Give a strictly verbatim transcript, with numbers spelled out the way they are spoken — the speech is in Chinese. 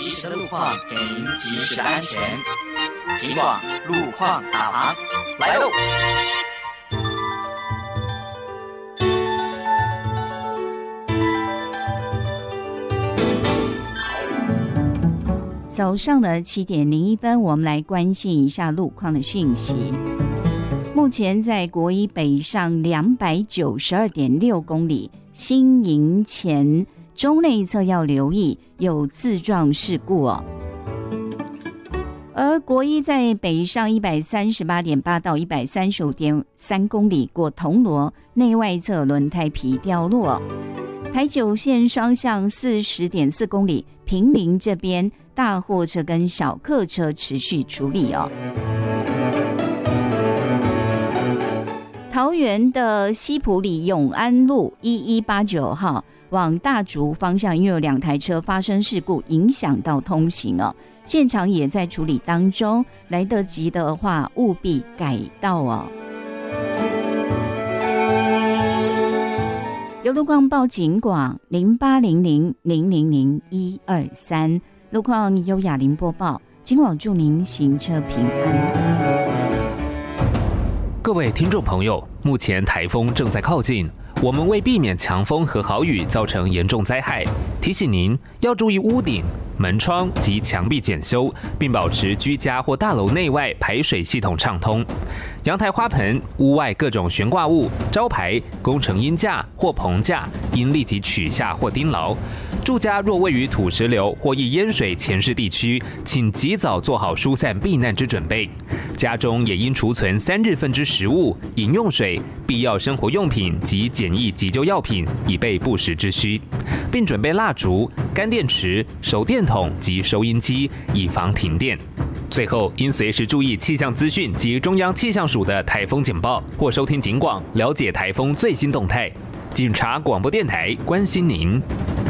及时的路况，给您及时的安全。警广路况导航来喽！ 早上的七点零一分，我们来关心一下路况的讯息。目前在国一北上两百九十二点六公里，新营前州内侧要留意有自撞事故哦。而国一在北上一百三十八点八到一百三十五点三公里，过铜锣内外侧轮胎皮掉落。台九线双向四十点四公里，坪林这边大货车跟小客车持续处理哦。桃园的西埔里永安路一一八九号往大竹方向，因为有两台车发生事故，影响到通行哦。现场也在处理当中，来得及的话务必改道哦。有路况报警广零八零零零零零一二三，路况优雅林播报，警广祝您行车平安。 各位听众朋友，目前台风正在靠近，我们为避免强风和豪雨造成严重灾害，提醒您要注意屋顶、门窗及墙壁检修，并保持居家或大楼内外排水系统畅通。阳台花盆、屋外各种悬挂物、招牌、工程鹰架或棚架应立即取下或钉牢。住家若位于土石流或易淹水前势地区，请及早做好疏散避难之准备。家中也应储存三日份之食物、饮用水、必要生活用品及简易急救药品，以备不时之需，并准备蜡烛、干电池、手电筒及收音机，以防停电。最后，应随时注意气象资讯及中央气象署的台风简报，或收听警广了解台风最新动态。警察广播电台关心您。